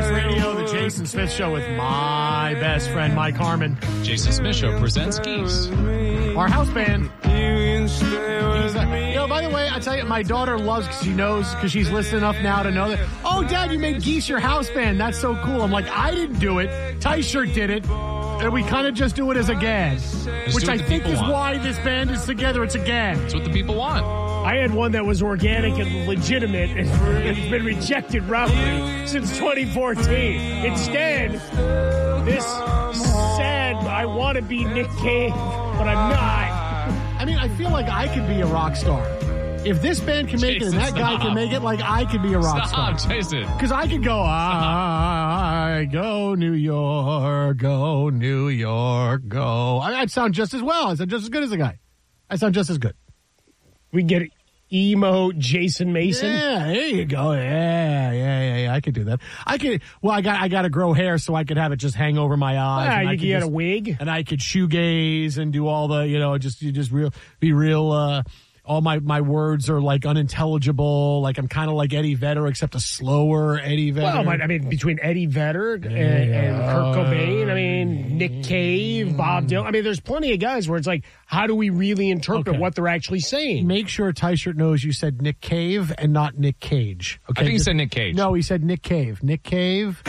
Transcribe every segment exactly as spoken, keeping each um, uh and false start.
Sports Radio, the Jason Smith Show with my best friend, Mike Harmon. Jason Smith Show presents Geese. Our house band. Geese, uh, you know, by the way, I tell you, my daughter loves, because she knows, because she's listened enough now to know that, oh, Dad, you made Geese your house band. That's so cool. I'm like, I didn't do it. Ty-Shirt did it. And we kind of just do it as a gag, Just which I think is want. why this band is together. It's a gag. That's what the people want. I had one that was organic and legitimate, and it's been rejected roundly since twenty fourteen. Instead, this sad, I want to be Nick Cave, but I'm not. I mean, I feel like I could be a rock star. If this band can make Jason, it and that guy stop. can make it, like I could be a rock Stop, star. Jason. Because I could go, I go New York, go New York, go. I, I'd sound just as well. I sound just as good as the guy. I sound just as good. We get emo Jason Mason. Yeah, there you go. Yeah, yeah, yeah, yeah. I could do that. I could. Well, I got, I got to grow hair so I could have it just hang over my eyes. Ah, and I you could could get just- a wig. and I could shoegaze and do all the, you know, just, you just real, be real. Uh, all my, my words are like unintelligible. Like I'm kind of like Eddie Vedder, except a slower Eddie Vedder. Well, but, I mean, between Eddie Vedder and, Yeah. and Kurt Cobain, I mean, Nick Cave, Bob Dylan. I mean, there's plenty of guys where it's like, how do we really interpret Okay. what they're actually saying? Make sure Ty-Shirt knows you said Nick Cave and not Nick Cage. Okay. I think he Just- said Nick Cage. No, he said Nick Cave. Nick Cave.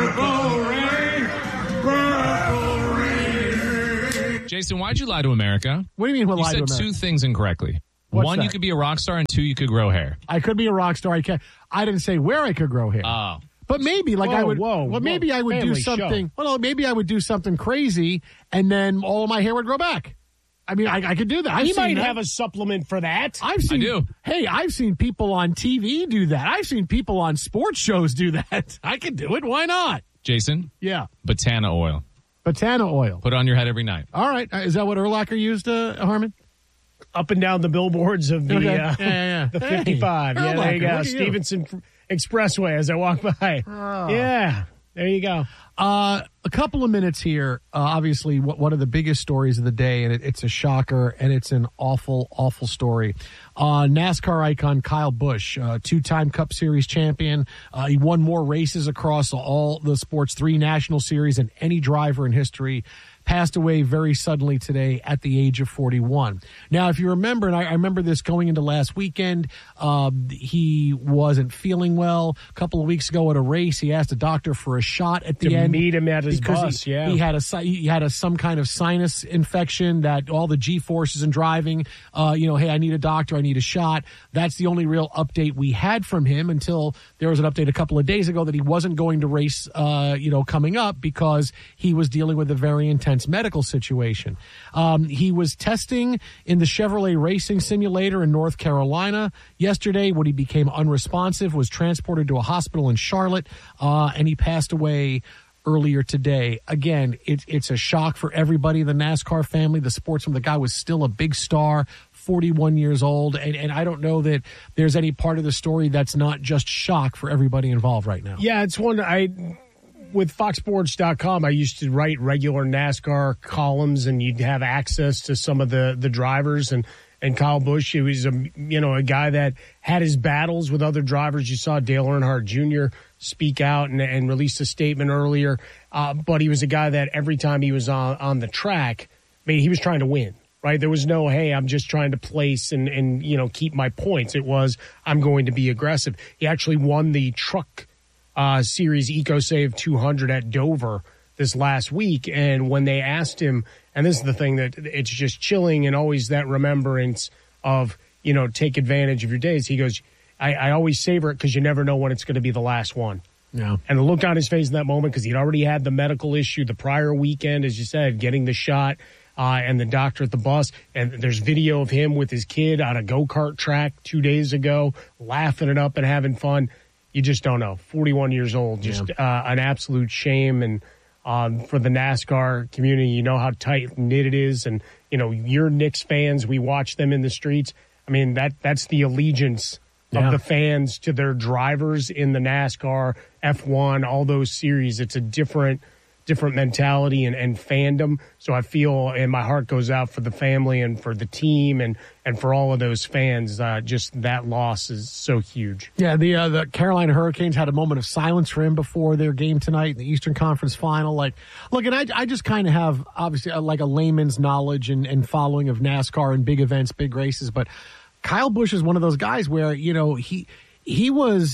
Jason, why'd you lie to America? What do you mean? We'll You lie said to America? two things incorrectly. What's One, you that? could be a rock star, and two, you could grow hair. I could be a rock star. I can. I didn't say where I could grow hair. Oh. But maybe, like Whoa, I would. whoa, well, maybe whoa. I would do Family show. something. Well, no, maybe I would do something crazy, and then all of my hair would grow back. I mean, I, I could do that. I've He seen might that. have a supplement for that. I've seen. do. Hey, I've seen people on T V do that. I've seen people on sports shows do that. I could do it. Why not? Jason, Yeah. Botana oil. Botana oil. Put it on your head every night. All right. Uh, Is that what Urlacher used, uh, Harmon? Up and down the billboards of the Okay. uh, Yeah, yeah, yeah. the Hey, fifty-five. yeah, there Urlacher, you go. look at you. Stevenson Expressway as I walk by. Oh. Yeah, there you go. Uh, a couple of minutes here. Uh, obviously, what, one of the biggest stories of the day, and it, it's a shocker, and it's an awful, awful story. Uh, NASCAR icon Kyle Busch, uh, two-time Cup Series champion. Uh, he won more races across all the sports, three national series, than any driver in history. Passed away very suddenly today at the age of forty-one. Now, if you remember, and I, I remember this going into last weekend, uh, he wasn't feeling well. A couple of weeks ago at a race, he asked a doctor for a shot at the To end. meet him at his because bus, he, yeah. he had a si- he had a some kind of sinus infection that all the G forces in driving. Uh, you know, hey, I need a doctor, I need a shot. That's the only real update we had from him until there was an update a couple of days ago that he wasn't going to race. Uh, you know, coming up because he was dealing with a very intense medical situation. Um, he was testing in the Chevrolet Racing Simulator in North Carolina yesterday. When he became unresponsive, was transported to a hospital in Charlotte, uh, and he passed away earlier today. Again, it, it's a shock for everybody, the NASCAR family, the sportsman. The guy was still a big star, forty-one years old, and, and I don't know that there's any part of the story that's not just shock for everybody involved right now. Yeah, it's one I with Fox Sports dot com. I used to write regular NASCAR columns, and you'd have access to some of the the drivers. And and Kyle Busch, he was a you know a guy that had his battles with other drivers. You saw Dale Earnhardt Junior speak out and, and release a statement earlier, uh, but he was a guy that every time he was on on the track, I mean, he was trying to win. Right, there was no, hey, I'm just trying to place and and you know keep my points. It was, I'm going to be aggressive. He actually won the truck Uh, series EcoSave two hundred at Dover this last week. And when they asked him, and this is the thing that it's just chilling and always that remembrance of, you know, take advantage of your days. He goes, I, I always savor it because you never know when it's going to be the last one. Yeah. And the look on his face in that moment, because he'd already had the medical issue the prior weekend, as you said, getting the shot uh, and the doctor at the bus. And there's video of him with his kid on a go-kart track two days ago, laughing it up and having fun. You just don't know. forty-one years old, just Yeah. uh, an absolute shame. And um, for the NASCAR community, you know how tight-knit it is. And, you know, you're Knicks fans. We watch them in the streets. I mean, that that's the allegiance of Yeah. the fans to their drivers in the NASCAR, F one, all those series. It's a different different mentality and, and fandom. So I feel, and my heart goes out for the family and for the team and, and for all of those fans. Uh, just that loss is so huge. Yeah, the uh, the Carolina Hurricanes had a moment of silence for him before their game tonight in the Eastern Conference Final. Like, look, and I, I just kind of have, obviously, uh, like a layman's knowledge and, and following of NASCAR and big events, big races. But Kyle Busch is one of those guys where, you know, he he was,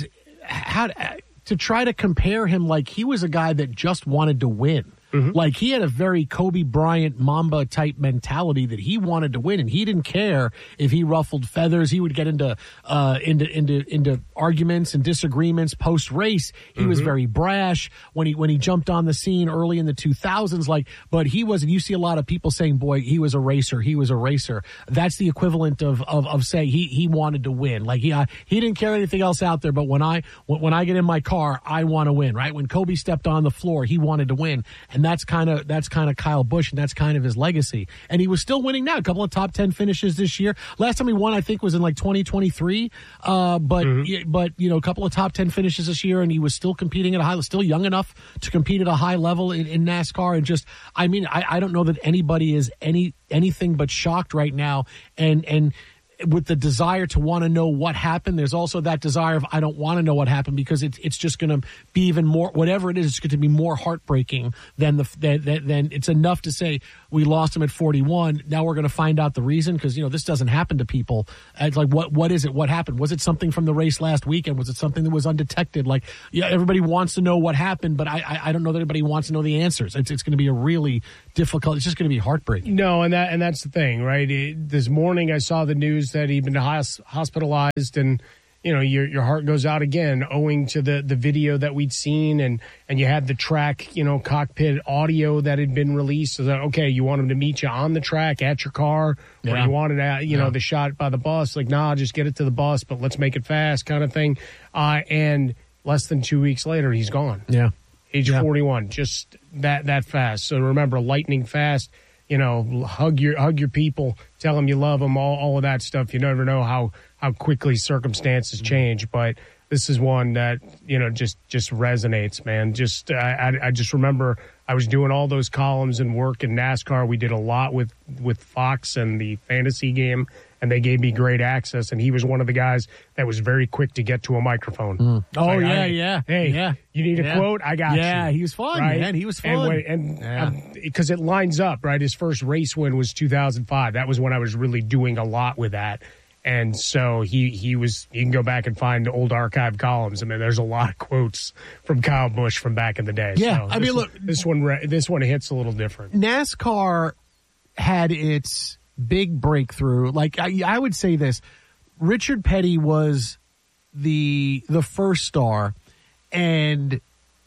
had, to try to compare him, like he was a guy that just wanted to win. Mm-hmm. Like he had a very Kobe Bryant Mamba type mentality that he wanted to win, and he didn't care if he ruffled feathers. He would get into uh, into into into arguments and disagreements post race. He mm-hmm. was very brash when he when he jumped on the scene early in the two thousands. Like, but he wasn't. You see a lot of people saying, "Boy, he was a racer. He was a racer." That's the equivalent of of, of saying he he wanted to win. Like he uh, he didn't care anything else out there. But when I when I get in my car, I want to win. Right? When Kobe stepped on the floor, he wanted to win. And that's kind of that's kind of Kyle Busch, and that's kind of his legacy. And he was still winning now. A couple of top ten finishes this year. Last time he won, I think, was in like twenty twenty-three. Uh, but mm-hmm. but you know, a couple of top ten finishes this year, and he was still competing at a high, still young enough to compete at a high level in, in NASCAR. And just, I mean, I, I don't know that anybody is any anything but shocked right now. And and. With the desire to want to know what happened, there's also that desire of I don't want to know what happened, because it's it's just going to be even more, whatever it is, it's going to be more heartbreaking than the than, than it's enough to say we lost him at forty-one. Now we're going to find out the reason, because you know this doesn't happen to people. It's like what what is it? What happened? Was it something from the race last weekend? Was it something that was undetected? Like, yeah, everybody wants to know what happened, but I I, I don't know that anybody wants to know the answers. It's it's going to be a really difficult. It's just going to be heartbreaking. No, and that and that's the thing, right? It, this morning I saw the news that he'd been hospitalized, and you know your your heart goes out again, owing to the the video that we'd seen, and and you had the track, you know, cockpit audio that had been released. So that, okay, you want him to meet you on the track at your car, yeah. or you wanted at, you yeah. know the shot by the bus, like nah, just get it to the bus, but let's make it fast, kind of thing. Uh, and less than two weeks later, he's gone. Yeah, age yeah. forty-one, just that that fast. So remember, lightning fast. You know, hug your hug your people, tell them you love them, all all of that stuff. You never know how, how quickly circumstances change, but this is one that, you know, just, just resonates, man. Just I, I just remember I was doing all those columns and work in NASCAR. We did a lot with, with Fox and the fantasy game, and they gave me great access. And he was one of the guys that was very quick to get to a microphone. Mm. Oh, like, yeah, I, yeah. Hey, yeah. you need a yeah. quote? I got yeah, you. Yeah, he was fun, right? man. He was fun. And because yeah. it lines up, right? His first race win was two thousand five. That was when I was really doing a lot with that. And so he, he was, you can go back and find old archive columns. I mean, there's a lot of quotes from Kyle Busch from back in the day. Yeah. So I mean, look, this one, this one hits a little different. NASCAR had its big breakthrough. Like I, I would say this, Richard Petty was the, the first star, and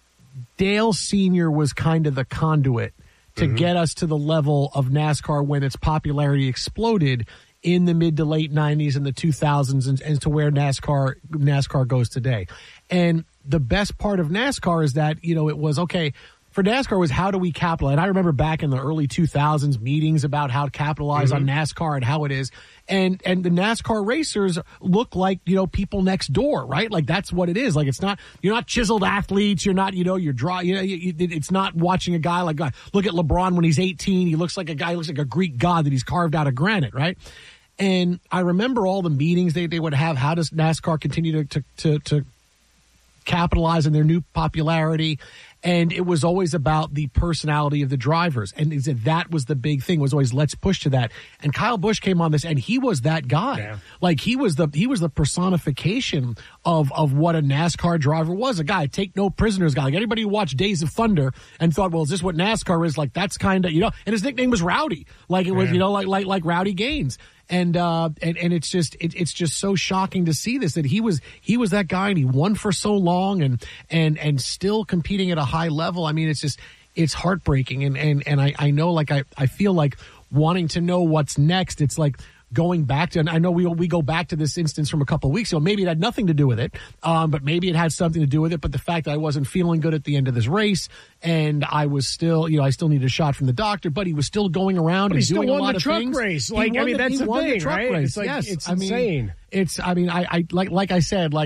Dale Senior was kind of the conduit to mm-hmm. get us to the level of NASCAR when its popularity exploded in the mid to late nineties and the two thousands, and, and to where NASCAR NASCAR goes today. And the best part of NASCAR is that, you know, it was, okay, for NASCAR was how do we capitalize? And I remember back in the early two thousands meetings about how to capitalize mm-hmm. on NASCAR and how it is. And and the NASCAR racers look like, you know, people next door, right? Like that's what it is. Like it's not, you're not chiseled athletes. You're not, you know, you're draw, you know, you, you, it's not watching a guy like, uh, look at LeBron when he's eighteen. He looks like a guy, he looks like a Greek god that he's carved out of granite, right? And I remember all the meetings they, they would have. How does NASCAR continue to, to, to, to capitalize on their new popularity? And it was always about the personality of the drivers. And that was the big thing, was always let's push to that. And Kyle Busch came on this, and he was that guy. Yeah. Like he was the he was the personification of of what a NASCAR driver was. A guy, take no prisoners guy. Like anybody who watched Days of Thunder and thought, well, is this what NASCAR is? Like that's kind of, you know, and his nickname was Rowdy. Like it was, yeah. you know, like like like Rowdy Gaines. And uh, and and it's just it, it's just so shocking to see this, that he was he was that guy, and he won for so long, and and and still competing at a high level. I mean, it's just it's heartbreaking, and and and I I know, like I I feel like wanting to know what's next. It's like going back to, and I know we we go back to this instance from a couple of weeks ago. Maybe it had nothing to do with it, um, but maybe it had something to do with it. But the fact that I wasn't feeling good at the end of this race, and I was still, you know, I still needed a shot from the doctor, but he was still going around but and he doing still a won lot the of truck things. race. Like, I mean, the, that's the thing, the truck right? Race. It's like, yes, it's I mean, insane. It's, I mean, I, I like, like I said, like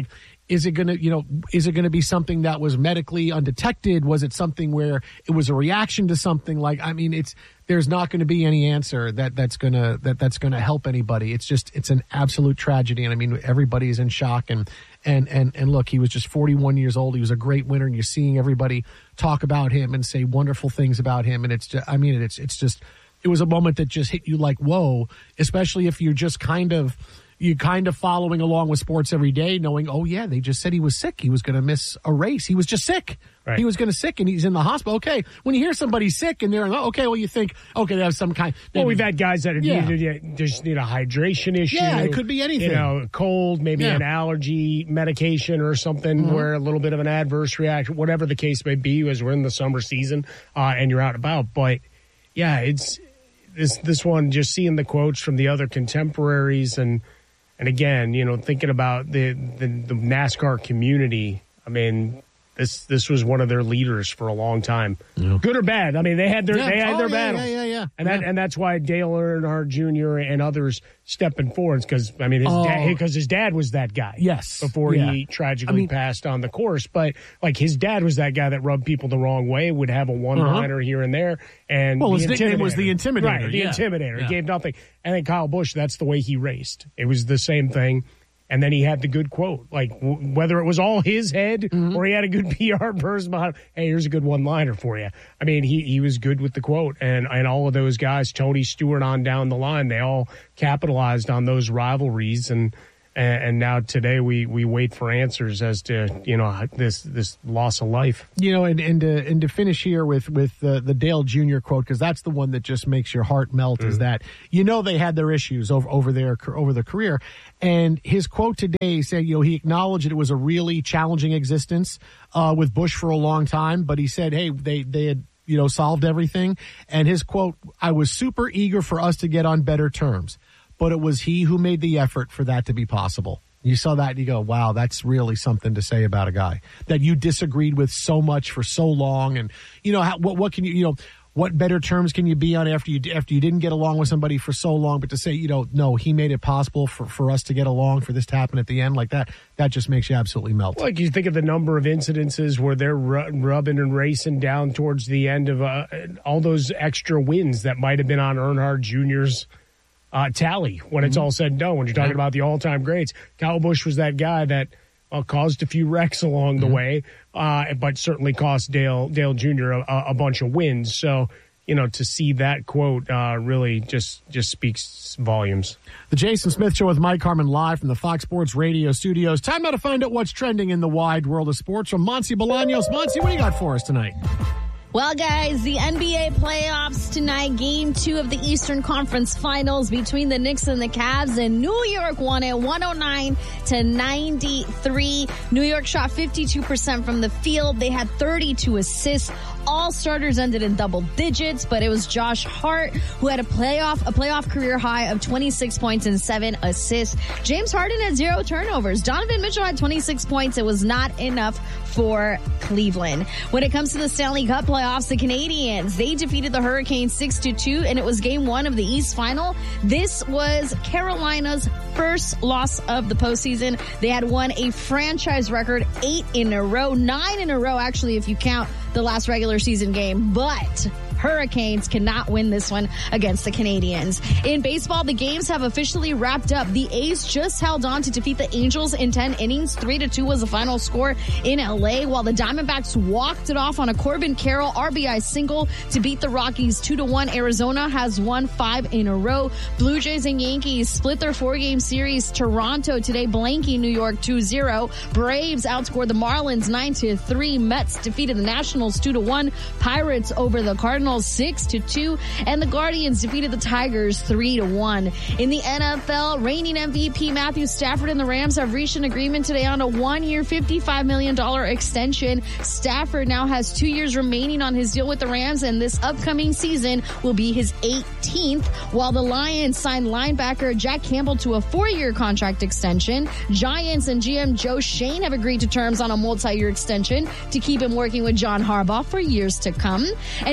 Is it going to, you know, is it going to be something that was medically undetected? Was it something where it was a reaction to something? Like, I mean, it's, there's not going to be any answer that that's going to, that that's going to help anybody. It's just, it's an absolute tragedy. And I mean, everybody is in shock. And, and, and, and look, he was just forty-one years old. He was a great winner. And you're seeing everybody talk about him and say wonderful things about him. And it's just, I mean, it's, it's just, it was a moment that just hit you like, whoa, especially if you're just kind of, you kind of following along with sports every day, knowing, oh, yeah, they just said he was sick. He was going to miss a race. He was just sick. Right. He was going to sick, and he's in the hospital. Okay, when you hear somebody sick and they're, okay, well, you think, okay, they have some kind. Well, we've had guys that have yeah. needed, just need a hydration issue. Yeah, it could be anything. You know, cold, maybe yeah. an allergy medication or something mm-hmm. where a little bit of an adverse reaction, whatever the case may be, as we're in the summer season uh, and you're out and about. But, yeah, it's this, this one, just seeing the quotes from the other contemporaries and, And again, you know, thinking about the, the, the NASCAR community, I mean, this this was one of their leaders for a long time, yeah. good or bad. I mean, they had their yeah. they had oh, their yeah, battle, yeah, yeah, yeah. and that yeah. and that's why Dale Earnhardt Junior and others stepping forward because I mean, his oh. dad because his dad was that guy, yes, before yeah. he tragically I mean, passed on the course. But like his dad was that guy that rubbed people the wrong way, would have a one liner uh-huh. here and there, and well, the his nickname was the Intimidator, right? The yeah. Intimidator. Yeah. He gave nothing, and then Kyle Busch, that's the way he raced. It was the same thing. And then he had the good quote, like w- whether it was all his head mm-hmm. or he had a good P R person behind him. Hey, here's a good one-liner for you. I mean, he, he was good with the quote. And, and all of those guys, Tony Stewart on down the line, they all capitalized on those rivalries. And and, and now today we, we wait for answers as to, you know, this this loss of life. You know, and, and, to, and to finish here with, with uh, the Dale Junior quote, because that's the one that just makes your heart melt, mm-hmm. is that, you know, they had their issues over, over their over their career. And his quote today said, you know, he acknowledged it was a really challenging existence uh, with Busch for a long time, but he said, hey, they, they had, you know, solved everything. And his quote, I was super eager for us to get on better terms, but it was he who made the effort for that to be possible. You saw that and you go, wow, that's really something to say about a guy that you disagreed with so much for so long. And, you know, how, what, what can you, you know, what better terms can you be on after you after you didn't get along with somebody for so long? But to say, you know, no, he made it possible for, for us to get along, for this to happen at the end like that, that just makes you absolutely melt. Like you think of the number of incidences where they're ru- rubbing and racing down towards the end of uh, all those extra wins that might have been on Earnhardt Junior's uh, tally when mm-hmm. it's all said and done. When you're talking yeah. about the all-time greats, Kyle Busch was that guy that Uh, caused a few wrecks along the mm-hmm. way, uh, but certainly cost Dale Dale Junior a, a bunch of wins. So, you know, to see that quote uh, really just just speaks volumes. The Jason Smith Show with Mike Harmon live from the Fox Sports Radio studios. Time now to find out what's trending in the wide world of sports from Monty Bolaños. Monty, what do you got for us tonight? Well, guys, the N B A playoffs tonight, game two of the Eastern Conference Finals between the Knicks and the Cavs, and New York won it one oh nine to ninety-three. New York shot fifty-two percent from the field. They had thirty-two assists. All starters ended in double digits, but it was Josh Hart who had a playoff a playoff career high of twenty-six points and seven assists. James Harden had zero turnovers. Donovan Mitchell had twenty-six points. It was not enough for Cleveland. When it comes to the Stanley Cup playoffs, the Canadiens, they defeated the Hurricanes six to two, and it was game one of the East Final. This was Carolina's first loss of the postseason. They had won a franchise record eight in a row, nine in a row, actually, if you count the last regular season game, but Hurricanes cannot win this one against the Canadiens. In baseball, the games have officially wrapped up. The A's just held on to defeat the Angels in ten innings. three to two was the final score in L A, while the Diamondbacks walked it off on a Corbin Carroll R B I single to beat the Rockies two to one. Arizona has won five in a row. Blue Jays and Yankees split their four-game series. Toronto today blanking New York two zero. Braves outscored the Marlins nine to three. Mets defeated the Nationals two to one. Pirates over the Cardinals six to two, and the Guardians defeated the Tigers three to one. In the N F L, reigning M V P Matthew Stafford and the Rams have reached an agreement today on a one-year, fifty-five million dollars extension. Stafford now has two years remaining on his deal with the Rams, and this upcoming season will be his eighteenth, while the Lions signed linebacker Jack Campbell to a four-year contract extension. Giants and G M Joe Shane have agreed to terms on a multi-year extension to keep him working with John Harbaugh for years to come. And in the W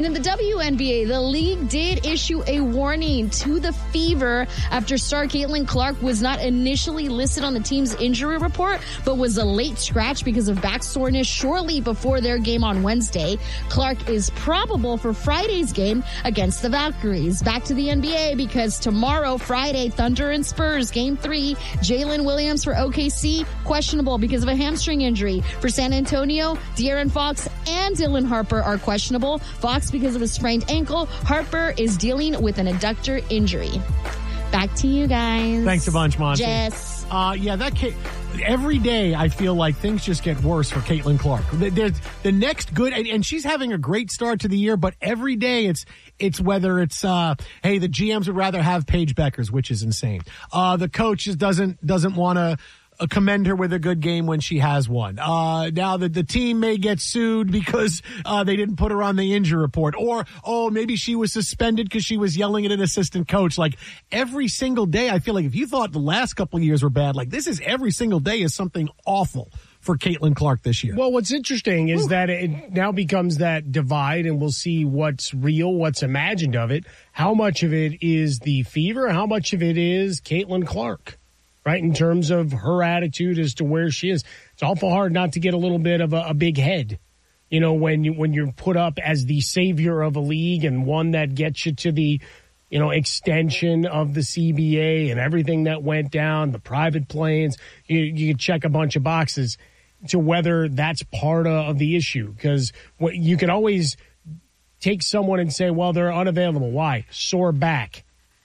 W N B A, the league did issue a warning to the Fever after star Caitlin Clark was not initially listed on the team's injury report, but was a late scratch because of back soreness shortly before their game on Wednesday. Clark is probable for Friday's game against the Valkyries. Back to the N B A because tomorrow, Friday, Thunder and Spurs, game three, Jalen Williams for O K C, questionable because of a hamstring injury. For San Antonio, De'Aaron Fox and Dylan Harper are questionable. Fox because of a sprained ankle. Harper is dealing with an adductor injury. Back to you guys. Thanks a bunch, Monty. Jess. Uh, yeah, that ca- every day I feel like things just get worse for Caitlin Clark. There's the next good, and, and she's having a great start to the year, but every day it's it's whether it's uh, hey, the G Ms would rather have Paige Beckers, which is insane. Uh, the coach just doesn't doesn't want to Uh, commend her with a good game when she has one. Uh, now that the team may get sued because uh, they didn't put her on the injury report, or oh, maybe she was suspended because she was yelling at an assistant coach. Like every single day, I feel like if you thought the last couple of years were bad, like this is every single day is something awful for Caitlin Clark this year. Well, what's interesting is Ooh. that it now becomes that divide, and we'll see what's real, what's imagined of it. How much of it is the Fever? How much of it is Caitlin Clark? Right, in terms of her attitude as to where she is. It's awful hard not to get a little bit of a, a big head, you know, when, you, when you're put up as the savior of a league and one that gets you to the, you know, extension of the C B A and everything that went down, the private planes. You, you can check a bunch of boxes to whether that's part of, of the issue. Because what you can always take someone and say, well, they're unavailable. Why? Sore back.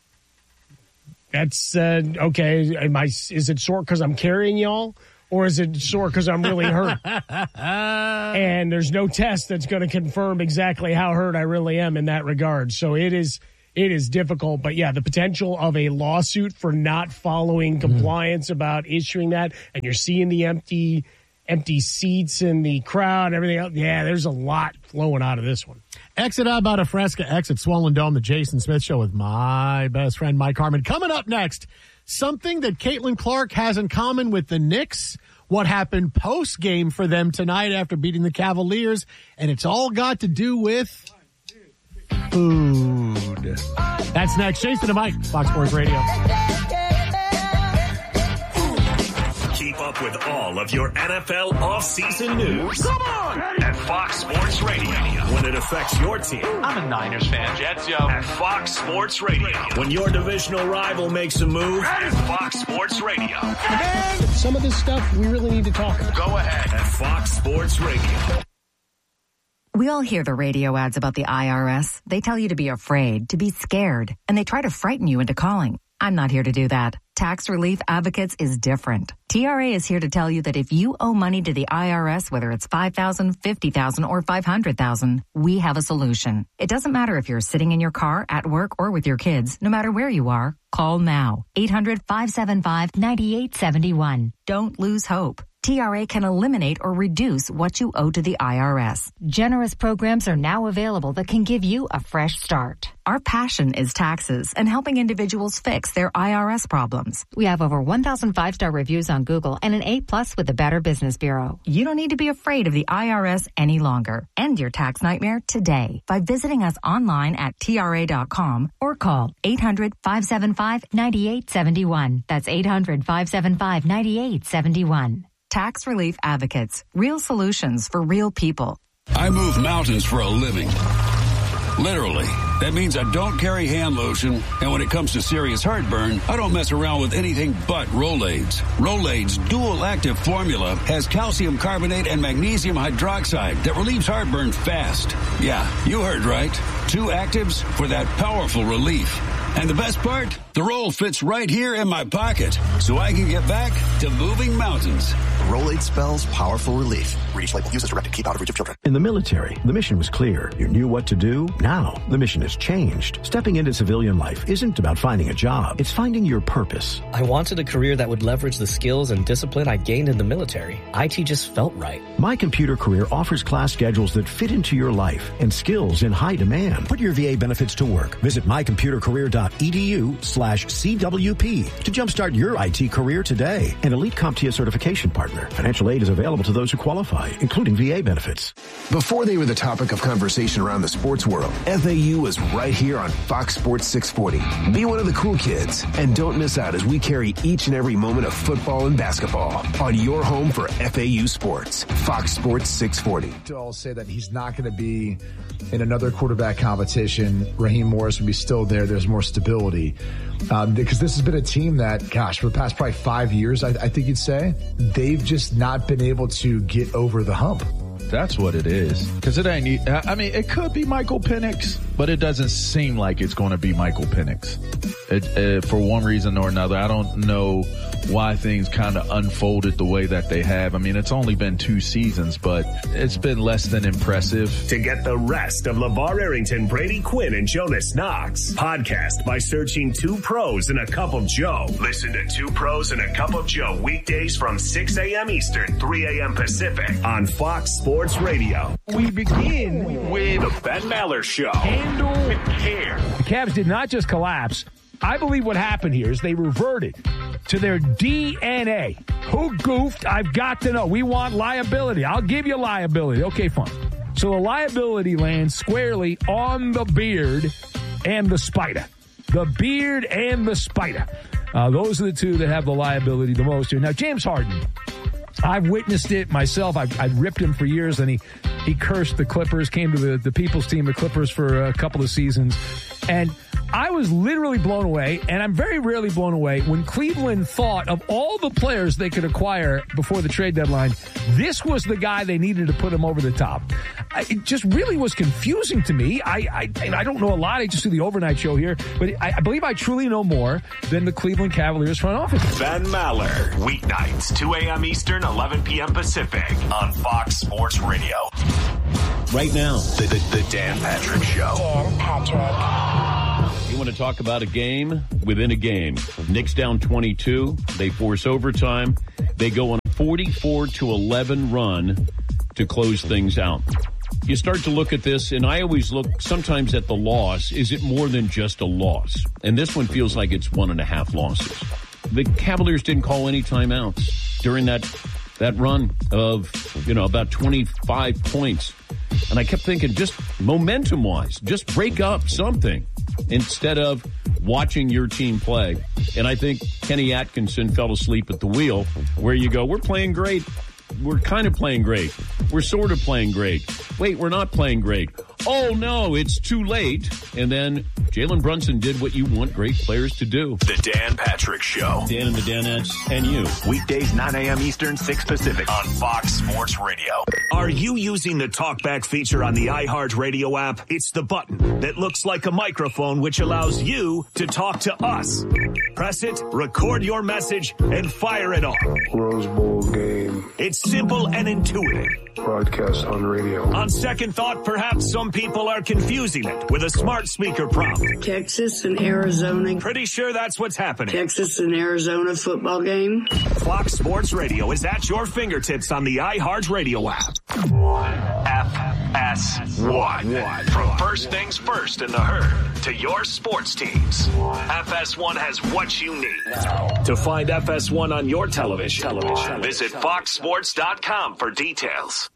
That's, uh, okay, am I, is it sore because I'm carrying y'all? Or is it sore because I'm really hurt? And there's no test that's going to confirm exactly how hurt I really am in that regard. So it is it is difficult. But, yeah, the potential of a lawsuit for not following compliance mm. about issuing that, and you're seeing the empty empty seats in the crowd and everything else. Yeah, there's a lot flowing out of this one. Exit out about a Fresca, exit Swollen Dome, the Jason Smith Show with my best friend, Mike Harmon. Coming up next, something that Caitlin Clark has in common with the Knicks, what happened post-game for them tonight after beating the Cavaliers, and it's all got to do with food. That's next. Jason and Mike, Fox Sports Radio. Keep up with all of your N F L offseason news. Come on! At Fox Sports Radio. When it affects your team. I'm a Niners fan. Jets, yo. At Fox Sports Radio. When your divisional rival makes a move. At Fox Sports Radio. Some of this stuff we really need to talk about. Go ahead. At Fox Sports Radio. We all hear the radio ads about the I R S. They tell you to be afraid, to be scared, and they try to frighten you into calling. I'm not here to do that. Tax Relief Advocates is different. T R A is here to tell you that if you owe money to the I R S, whether it's five thousand dollars, fifty thousand dollars, or five hundred thousand dollars, we have a solution. It doesn't matter if you're sitting in your car, at work, or with your kids. No matter where you are, call now. eight hundred, five seven five, nine eight seven one. Don't lose hope. T R A can eliminate or reduce what you owe to the I R S. Generous programs are now available that can give you a fresh start. Our passion is taxes and helping individuals fix their I R S problems. We have over one thousand five-star reviews on Google and an A plus with the Better Business Bureau. You don't need to be afraid of the I R S any longer. End your tax nightmare today by visiting us online at T R A dot com or call eight hundred, five seven five, nine eight seven one. That's eight hundred, five seven five, nine eight seven one. Tax Relief Advocates. Real solutions for real people. I move mountains for a living. Literally. That means I don't carry hand lotion, and when it comes to serious heartburn, I don't mess around with anything but Rolaids. Rolaids' dual-active formula has calcium carbonate and magnesium hydroxide that relieves heartburn fast. Yeah, you heard right. Two actives for that powerful relief. And the best part? The roll fits right here in my pocket, so I can get back to moving mountains. Rolade spells powerful relief. Reach label. Use as directed. Keep out of reach of children. In the military, the mission was clear. You knew what to do. Now, the mission has changed. Stepping into civilian life isn't about finding a job. It's finding your purpose. I wanted a career that would leverage the skills and discipline I gained in the military. I T just felt right. My Computer Career offers class schedules that fit into your life and skills in high demand. Put your V A benefits to work. Visit my computer career dot e d u slash C W P to jumpstart your I T career today. An Elite CompTIA certification partner. partner. Financial aid is available to those who qualify, including V A benefits. Before they were the topic of conversation around the sports world, F A U was right here on Fox Sports six forty. Be one of the cool kids, and don't miss out as we carry each and every moment of football and basketball on your home for F A U sports. Fox Sports six forty. I'll say that he's not going to be in another quarterback competition. Raheem Morris would be still there. There's more stability. Um, because this has been a team that, gosh, for the past probably five years, I, I think you'd say, they've just not been able to get over the hump. That's what it is. Because it ain't, I mean, it could be Michael Penix, but it doesn't seem like it's going to be Michael Penix. It, it, for one reason or another, I don't know why things kind of unfolded the way that they have. I mean, it's only been two seasons, but it's been less than impressive. To get the rest of LeVar Arrington, Brady Quinn, and Jonas Knox, podcast by searching Two Pros and a Cup of Joe. Listen to Two Pros and a Cup of Joe weekdays from six a.m. Eastern, three a.m. Pacific on Fox Sports Radio. We begin with the Ben Maller Show. Handle with care. The Cavs did not just collapse. I believe what happened here is they reverted to their D N A. Who goofed? I've got to know. We want liability. I'll give you liability. Okay, fine. So the liability lands squarely on the beard and the spider. The beard and the spider. Uh, those are the two that have the liability the most here. Now, James Harden. I've witnessed it myself. I've, I've ripped him for years, and he, he cursed the Clippers, came to the, the people's team, the Clippers, for a couple of seasons. And I was literally blown away, and I'm very rarely blown away, when Cleveland thought of all the players they could acquire before the trade deadline, this was the guy they needed to put him over the top. I, it just really was confusing to me. I, I I don't know a lot. I just do the overnight show here, but I, I believe I truly know more than the Cleveland Cavaliers front office. Ben Maller, weeknights, two a.m. Eastern, eleven p.m. Pacific on Fox Sports Radio. Right now, the, the, the Dan Patrick Show. Dan Patrick. You want to talk about a game within a game. Knicks down twenty-two. They force overtime. They go on a forty-four to eleven run to close things out. You start to look at this, and I always look sometimes at the loss. Is it more than just a loss? And this one feels like it's one and a half losses. The Cavaliers didn't call any timeouts during that that run of, you know, about twenty-five points. And I kept thinking, just momentum-wise, just break up something instead of watching your team play. And I think Kenny Atkinson fell asleep at the wheel, where you go, we're playing great. We're kind of playing great. We're sort of playing great. Wait, we're not playing great. Oh, no, it's too late. And then Jalen Brunson did what you want great players to do. The Dan Patrick Show. Dan and the Danettes and you. Weekdays, nine a.m. Eastern, six Pacific on Fox Sports Radio. Are you using the TalkBack feature on the iHeartRadio app? It's the button that looks like a microphone, which allows you to talk to us. Press it, record your message, and fire it off. Rose Bowl game. It's simple and intuitive. Broadcast on radio. On second thought, perhaps some people are confusing it with a smart speaker prompt. Texas and Arizona. Pretty sure that's what's happening. Texas and Arizona football game. Fox Sports Radio is at your fingertips on the iHeartRadio app. F S one. From first things first in the herd to your sports teams. F S one has what you need. To find F S one on your television, television. visit fox sports dot com for details.